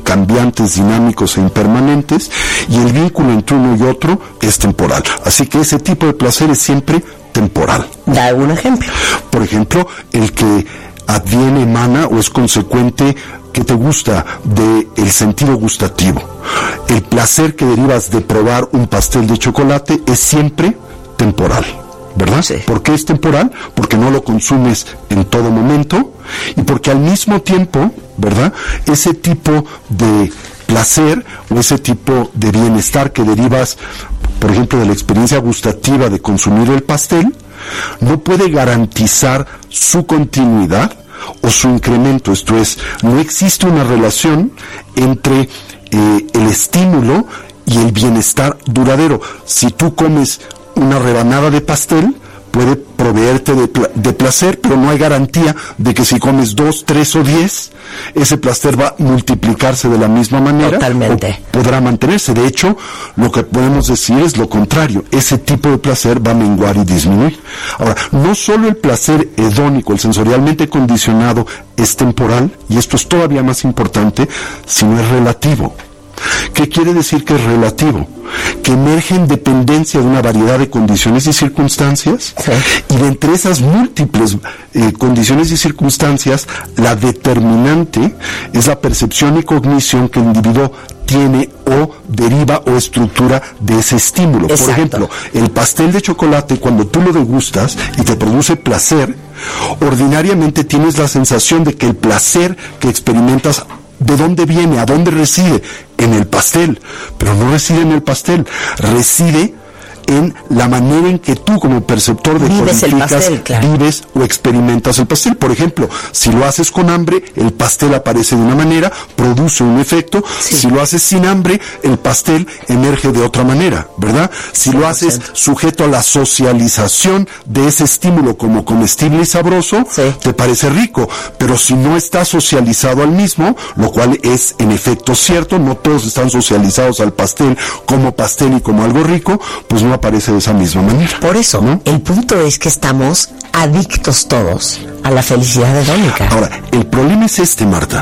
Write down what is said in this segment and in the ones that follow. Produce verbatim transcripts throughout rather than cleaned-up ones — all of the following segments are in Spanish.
cambiantes, dinámicos e impermanentes, y el vínculo entre uno y otro es temporal. Así que ese tipo de placer es siempre temporal. Da un ejemplo. Por ejemplo, el que adviene, emana o es consecuente, que te gusta de el sentido gustativo. El placer que derivas de probar un pastel de chocolate es siempre temporal, ¿verdad? Sí. ¿Por qué es temporal? Porque no lo consumes en todo momento, y porque al mismo tiempo, ¿verdad?, ese tipo de placer o ese tipo de bienestar que derivas, por ejemplo, de la experiencia gustativa de consumir el pastel, no puede garantizar su continuidad o su incremento. Esto es, no existe una relación entre eh, el estímulo y el bienestar duradero. Si tú comes una rebanada de pastel, puede proveerte de, pla- de placer, pero no hay garantía de que si comes dos, tres o diez, ese placer va a multiplicarse de la misma manera. Totalmente. O podrá mantenerse. De hecho, lo que podemos decir es lo contrario. Ese tipo de placer va a menguar y disminuir. Ahora, no solo el placer hedónico, el sensorialmente condicionado, es temporal, y esto es todavía más importante, sino es relativo. ¿Qué quiere decir que es relativo? Que emerge en dependencia de una variedad de condiciones y circunstancias, sí. y de entre esas múltiples eh, condiciones y circunstancias, la determinante es la percepción y cognición que el individuo tiene o deriva o estructura de ese estímulo. Exacto. Por ejemplo, el pastel de chocolate, cuando tú lo degustas y te produce placer, ordinariamente tienes la sensación de que el placer que experimentas, ¿de dónde viene? ¿A dónde reside? En el pastel. Pero no reside en el pastel, reside en la manera en que tú, como perceptor de vives el pastel, claro. vives o experimentas el pastel. Por ejemplo, si lo haces con hambre, el pastel aparece de una manera, produce un efecto. Sí. Si lo haces sin hambre, el pastel emerge de otra manera, ¿verdad? Si lo haces sujeto a la socialización de ese estímulo como comestible y sabroso, sí. te parece rico. Pero si no está socializado al mismo, lo cual es en efecto cierto, no todos están socializados al pastel como pastel y como algo rico, pues no aparece de esa misma manera. Por eso, ¿no? El punto es que estamos adictos todos a la felicidad hedónica. Ahora, el problema es este, Marta.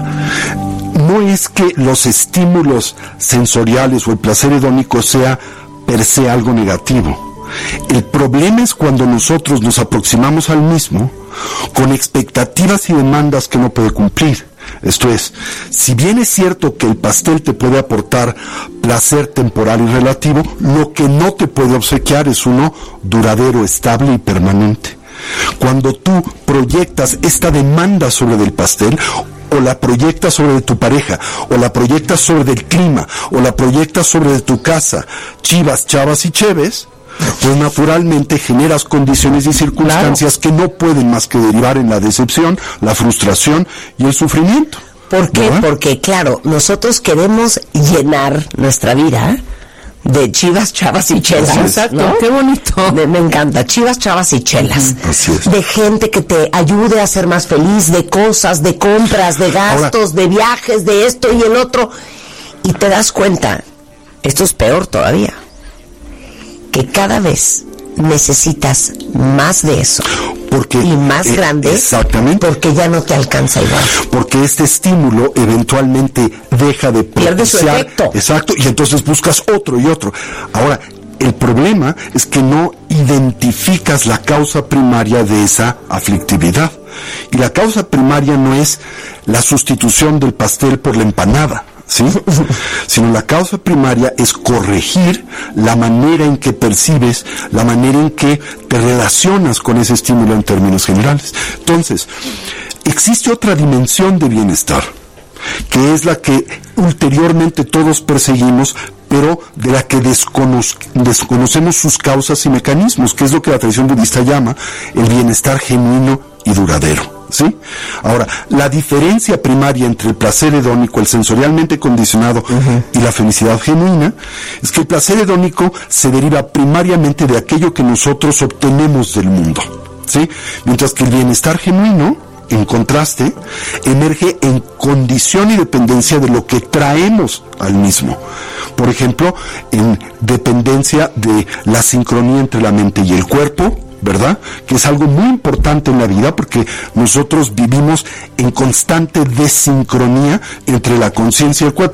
No es que los estímulos sensoriales o el placer hedónico sea per se algo negativo. El problema es cuando nosotros nos aproximamos al mismo con expectativas y demandas que no puede cumplir. Esto es, si bien es cierto que el pastel te puede aportar placer temporal y relativo, lo que no te puede obsequiar es uno duradero, estable y permanente. Cuando tú proyectas esta demanda sobre el pastel, o la proyectas sobre tu pareja, o la proyectas sobre el clima, o la proyectas sobre tu casa, chivas, chavas y cheves, pues naturalmente generas condiciones y circunstancias claro. que no pueden más que derivar en la decepción, la frustración y el sufrimiento. ¿Por qué? ¿Verdad? Porque, claro, nosotros queremos llenar nuestra vida de chivas, chavas y chelas. Exacto, ¿no? Qué bonito. Me, me encanta, chivas, chavas y chelas. Así es. De gente que te ayude a ser más feliz, de cosas, de compras, de gastos, ahora, de viajes, de esto y el otro. Y te das cuenta, esto es peor todavía, que cada vez necesitas más de eso. Porque, y más eh, grande. Exactamente. Porque ya no te alcanza igual. Porque este estímulo eventualmente deja de pierde su efecto. Exacto, y entonces buscas otro y otro. Ahora, el problema es que no identificas la causa primaria de esa aflictividad. Y la causa primaria no es la sustitución del pastel por la empanada, ¿sí? Sino la causa primaria es corregir la manera en que percibes, la manera en que te relacionas con ese estímulo en términos generales. Entonces, existe otra dimensión de bienestar, que es la que ulteriormente todos perseguimos, pero de la que descono- desconocemos sus causas y mecanismos, que es lo que la tradición budista llama el bienestar genuino y duradero. ¿Sí? Ahora, la diferencia primaria entre el placer hedónico, el sensorialmente condicionado, uh-huh. y la felicidad genuina, es que el placer hedónico se deriva primariamente de aquello que nosotros obtenemos del mundo, ¿sí? Mientras que el bienestar genuino, en contraste, emerge en condición y dependencia de lo que traemos al mismo. Por ejemplo, en dependencia de la sincronía entre la mente y el cuerpo, ¿verdad? Que es algo muy importante en la vida porque nosotros vivimos en constante desincronía entre la conciencia y el cuerpo.